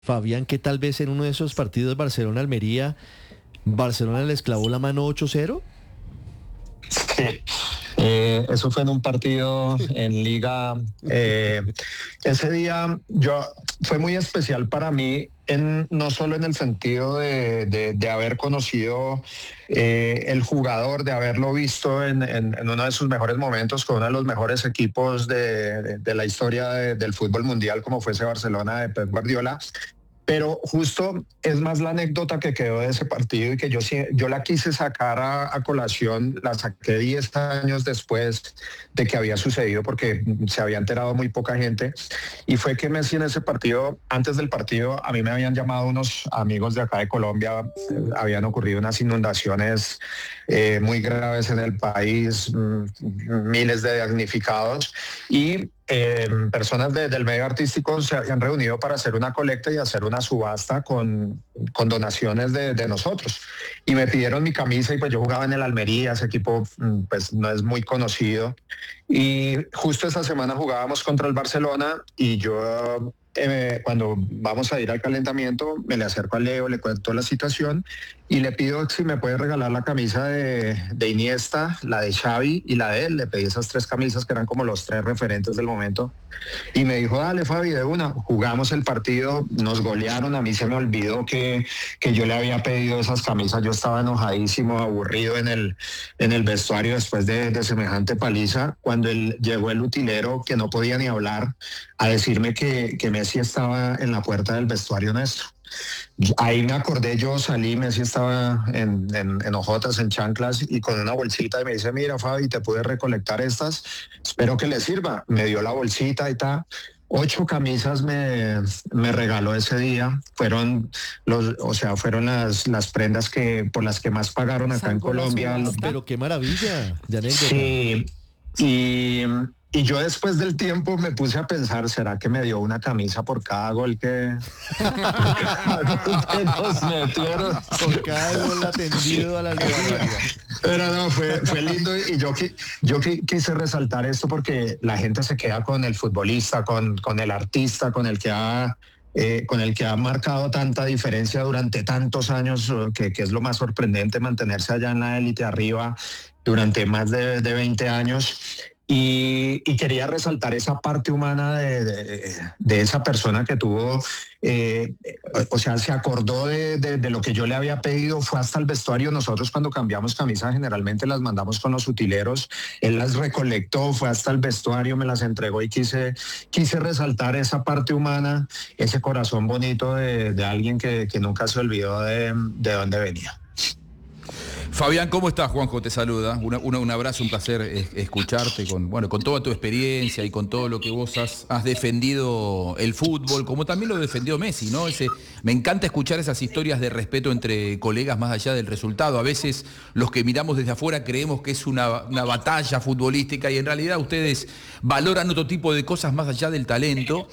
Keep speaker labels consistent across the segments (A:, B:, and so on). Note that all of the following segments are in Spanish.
A: Fabián, que tal vez en uno de esos partidos Barcelona-Almería, Barcelona les clavó la mano 8-0.
B: Sí, eso fue en un partido en Liga. Ese día fue muy especial para mí, no solo en el sentido de haber conocido el jugador, de haberlo visto en uno de sus mejores momentos con uno de los mejores equipos de la historia del fútbol mundial, como fue ese Barcelona de Pep Guardiola. Pero justo es más la anécdota que quedó de ese partido y que yo la quise sacar a colación, la saqué 10 años después de que había sucedido porque se había enterado muy poca gente, y fue que Messi en ese partido, antes del partido, a mí me habían llamado unos amigos de acá de Colombia, habían ocurrido unas inundaciones muy graves en el país, miles de damnificados, y personas del medio artístico se habían reunido para hacer una colecta y hacer una subasta con donaciones de nosotros. Y me pidieron mi camisa y pues yo jugaba en el Almería, ese equipo pues no es muy conocido. Y justo esa semana jugábamos contra el Barcelona y yo cuando vamos a ir al calentamiento me le acerco a Leo, le cuento la situación y le pido si me puede regalar la camisa de Iniesta, la de Xavi y la de él. Le pedí esas 3 camisas que eran como los 3 referentes del momento y me dijo, dale Fabi, de una. Jugamos el partido, nos golearon, a mí se me olvidó que yo le había pedido esas camisas. Yo estaba enojadísimo, aburrido en el vestuario después de semejante paliza, cuando llegó el utilero, que no podía ni hablar, a decirme que Messi estaba en la puerta del vestuario nuestro. Ahí me acordé, yo salí, Messi estaba en hojotas, en chanclas y con una bolsita, y me dice, mira Fabi, te pude recolectar estas, espero que le sirva. Me dio la bolsita y tal. 8 camisas me regaló ese día. Fueron las prendas por las que más pagaron acá en Colombia.
A: Pero qué maravilla de anécdota.
B: Sí, y yo después del tiempo me puse a pensar, ¿será que me dio una camisa por cada gol que nos metieron?
A: Por cada gol atendido a la Almería.
B: Pero no, fue lindo, y yo quise resaltar esto porque la gente se queda con el futbolista, con el artista, con el que ha marcado tanta diferencia durante tantos años, que es lo más sorprendente, mantenerse allá en la élite arriba durante más de 20 años. Y quería resaltar esa parte humana de esa persona que tuvo, se acordó de lo que yo le había pedido, fue hasta el vestuario. Nosotros cuando cambiamos camisas generalmente las mandamos con los utileros, él las recolectó, fue hasta el vestuario, me las entregó, y quise resaltar esa parte humana, ese corazón bonito de alguien que nunca se olvidó de dónde venía.
C: Fabián, ¿cómo estás? Juanjo te saluda. Un abrazo, un placer escucharte con toda tu experiencia y con todo lo que vos has defendido el fútbol, como también lo defendió Messi, ¿no? Me encanta escuchar esas historias de respeto entre colegas más allá del resultado. A veces los que miramos desde afuera creemos que es una batalla futbolística y en realidad ustedes valoran otro tipo de cosas más allá del talento.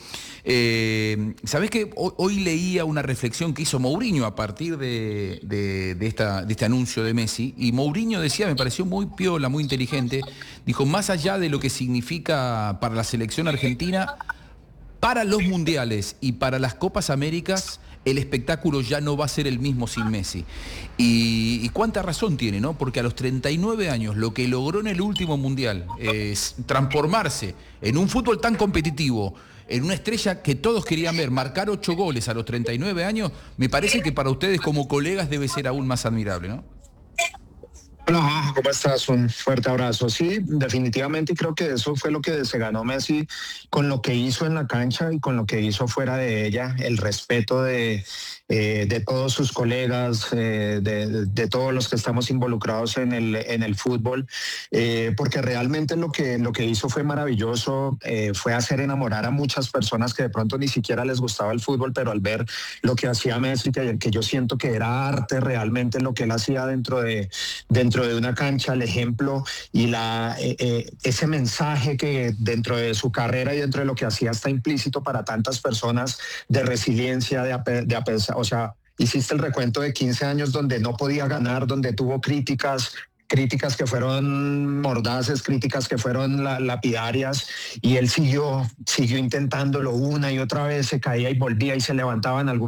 C: ¿Sabés que hoy leía una reflexión que hizo Mourinho a partir de este anuncio de Messi? Y Mourinho decía, me pareció muy piola, muy inteligente, dijo, más allá de lo que significa para la selección argentina, para los mundiales y para las Copas Américas, el espectáculo ya no va a ser el mismo sin Messi. Y cuánta razón tiene, ¿no? Porque a los 39 años lo que logró en el último mundial es transformarse en un fútbol tan competitivo, en una estrella que todos querían ver, marcar 8 goles a los 39 años, me parece que para ustedes como colegas debe ser aún más admirable, ¿no?
B: Hola, ¿cómo estás? Un fuerte abrazo. Sí, definitivamente creo que eso fue lo que se ganó Messi con lo que hizo en la cancha y con lo que hizo fuera de ella, el respeto de todos sus colegas, de todos los que estamos involucrados en el fútbol, porque realmente lo que hizo fue maravilloso, fue hacer enamorar a muchas personas que de pronto ni siquiera les gustaba el fútbol, pero al ver lo que hacía Messi, que yo siento que era arte realmente lo que él hacía dentro de una cancha, el ejemplo y ese mensaje que dentro de su carrera y dentro de lo que hacía está implícito para tantas personas, de resiliencia, hiciste el recuento de 15 años donde no podía ganar, donde tuvo críticas, críticas que fueron mordaces, críticas que fueron lapidarias, y él siguió intentándolo una y otra vez, se caía y volvía y se levantaba en algún